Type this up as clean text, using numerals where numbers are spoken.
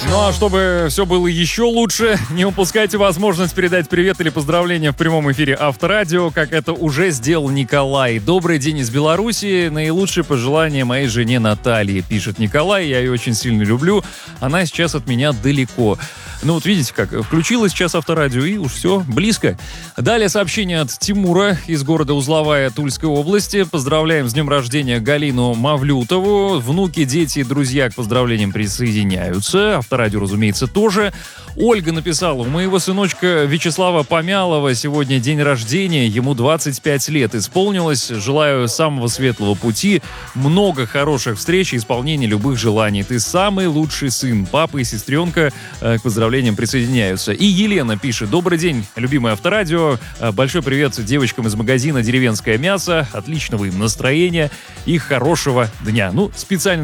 Ну а чтобы все было еще лучше, не упускайте возможность передать привет или поздравления в прямом эфире Авторадио, как это уже сделал Николай. Добрый день из Беларуси. Наилучшие пожелания моей жене Наталье, пишет Николай. Я ее очень сильно люблю. Она сейчас от меня далеко. Ну вот видите как, включилось сейчас Авторадио и уж все, близко. Далее сообщение от Тимура из города Узловая Тульской области. Поздравляем с днем рождения Галину Мавлютову. Внуки, дети и друзья к поздравлениям присоединяются. Авторадио, разумеется, тоже. Ольга написала: у моего сыночка Вячеслава Помялова сегодня день рождения, ему 25 лет исполнилось. Желаю самого светлого пути, много хороших встреч и исполнения любых желаний. Ты самый лучший сын. Папа и сестренка к поздравлениям присоединяются. И Елена пишет: добрый день, любимое Авторадио. Большой привет девочкам из магазина «Деревенское мясо». Отличного им настроения и хорошего дня. Ну, специально